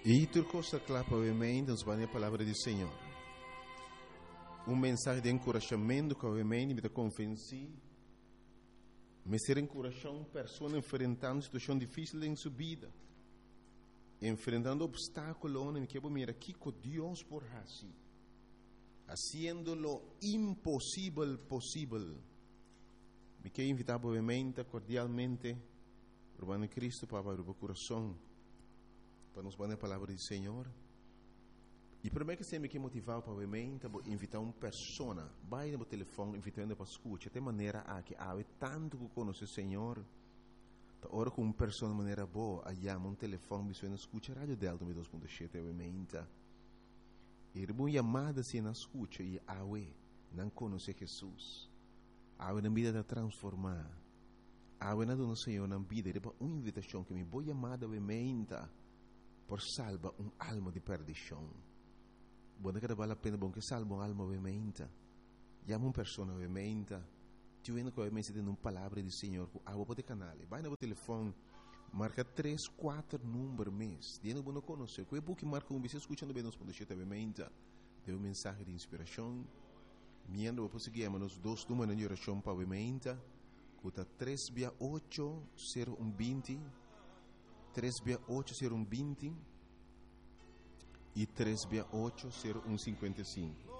E turcosa clapa obviamente nos vai a palavra do Senhor. Mensagem de encorajamento que obviamente me convenci. Me ser encorajar uma pessoa enfrentando uma situação difícil em sua vida. Enfrentando obstáculos, me quero mirar aqui com Deus por assim. Haciendo lo imposible posible. Me quero invitar obviamente, cordialmente, Urbano Cristo para abrir o coração. Para nos dar a palavra do Senhor. E primeiro que você me quer motivar para invitar uma pessoa, vai no telefone, invitando para escutar, de maneira a que há tanto que conhece o Senhor, da hora com uma pessoa de maneira boa, aí há um telefone, você não escuta a Rádio Delta 2.7, obviamente. E uma chamada se não escuta, e há não conhece Jesus. Há uma vida de transformar. Há uma do Senhor na vida, e uma invitação que me boa chamada, obviamente, por salvar alma de perdição. Buona che vale la pena bom che salva un'alma ovviamente. Chiama una persona ovviamente. Ti vedo che ovviamente dando una palavra di Signore. A vostro canale. Vai no telefono. Marca 3, 4 numeri mês. Diano buono conoscere. Quei buchi marca un bisogno ascoltando bene nos podete ovviamente. Deu un messaggio di ispirazione. Miando dopo seguiamo nos dos numeri di orazione pa ovviamente. Cuta 3 via 8 0120. 3 via 8 0120. E 368-0155.